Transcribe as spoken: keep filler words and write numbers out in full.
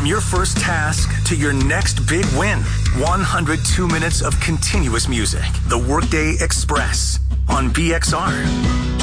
From your first task to your next big win, one hundred two minutes of continuous music. The Workday Express on B X R.